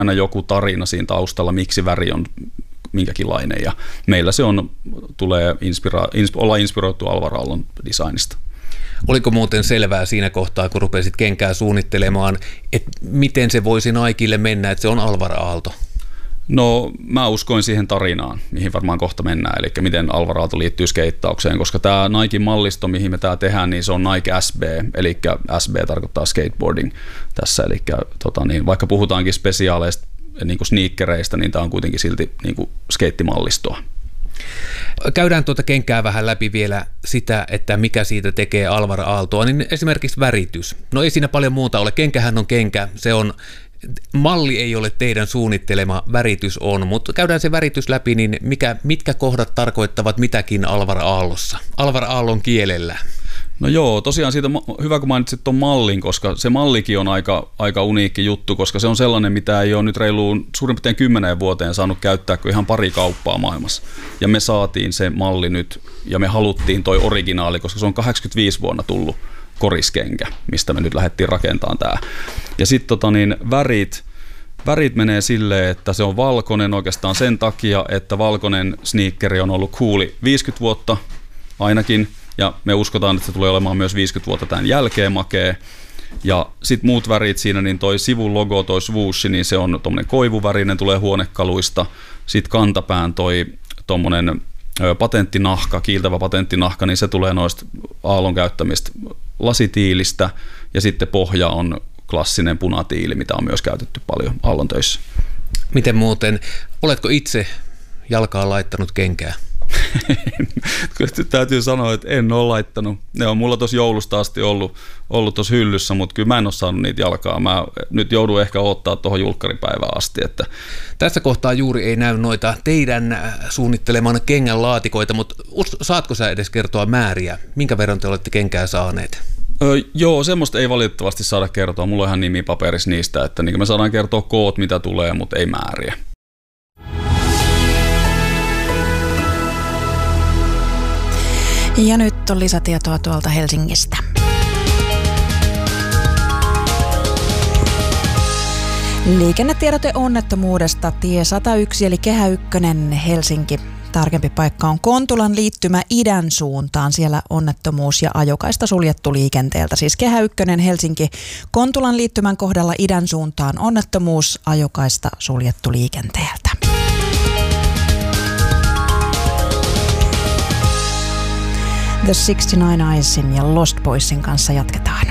aina joku tarina siinä taustalla, miksi väri on minkäkinlainen, ja meillä se tulee olla inspiroitu Alvar Aallon designista. Oliko muuten selvää siinä kohtaa, kun rupesit kenkää suunnittelemaan, että miten se voisi Nikelle mennä, että se on Alvar Aalto? No mä uskoin siihen tarinaan, mihin varmaan kohta mennään, eli miten Alvar Aalto liittyy skeittaukseen, koska tämä Niken mallisto, mihin me tämä tehdään, niin se on Nike SB, eli SB tarkoittaa skateboarding tässä, eli vaikka puhutaankin spesiaaleista niin kuin sneakereistä, niin tämä on kuitenkin silti niin kuin skeittimallistoa. Käydään tuota kenkää vähän läpi vielä sitä, että mikä siitä tekee Alvar Aaltoa, niin esimerkiksi väritys. No ei siinä paljon muuta ole, kenkähän on kenkä, se on malli ei ole teidän suunnittelema, väritys on, mutta käydään se väritys läpi, niin mitkä kohdat tarkoittavat mitäkin Alvar Aallossa, Alvar Aallon kielellä? No joo, tosiaan siitä hyvä, kun mainitsit tuon mallin, koska se mallikin on aika uniikki juttu, koska se on sellainen, mitä ei ole nyt reiluun suurin piirtein 10 vuoteen saanut käyttää kuin ihan pari kauppaa maailmassa. Ja me saatiin se malli nyt, ja me haluttiin toi originaali, koska se on 85 vuonna tullut koriskenkä, mistä me nyt lähdettiin rakentamaan tää. Ja sitten värit menee silleen, että se on valkoinen oikeastaan sen takia, että valkoinen sneakeri on ollut cooli 50 vuotta ainakin, ja me uskotaan, että se tulee olemaan myös 50 vuotta tämän jälkeen makee. Ja sitten muut värit siinä, niin toi sivun logo, toi swoosh, niin se on tommonen koivuvärinen, tulee huonekaluista. Sitten kantapään toi tommonen patenttinahka, kiiltävä patenttinahka, niin se tulee noista Aallon käyttämistä lasitiilistä. Ja sitten pohja on klassinen punatiili, mitä on myös käytetty paljon Aallon töissä. Miten muuten, oletko itse jalkaan laittanut kenkää? Kyllä täytyy sanoa, että en ole laittanut. Ne on mulla tuossa joulusta asti ollut tuossa hyllyssä, mutta kyllä mä en ole saanut niitä jalkaa. Mä nyt joudun ehkä odottaa tuohon julkkaripäivään asti. Että tässä kohtaa juuri ei näy noita teidän suunnitteleman kengän laatikoita, mutta saatko sä edes kertoa määriä? Minkä verran te olette kenkää saaneet? Joo, semmoista ei valitettavasti saada kertoa. Mulla on ihan nimi paperissa niistä, että niin me saadaan kertoa koot, mitä tulee, mutta ei määriä. Ja nyt on lisätietoa tuolta Helsingistä. Liikennetiedote onnettomuudesta tie 101 eli Kehä 1 Helsinki. Tarkempi paikka on Kontulan liittymä idän suuntaan. Siellä onnettomuus ja ajokaista suljettu liikenteeltä. Siis Kehä 1 Helsinki Kontulan liittymän kohdalla idän suuntaan onnettomuus, ajokaista suljettu liikenteeltä. The 69 Eyesin ja Lost Boysin kanssa jatketaan.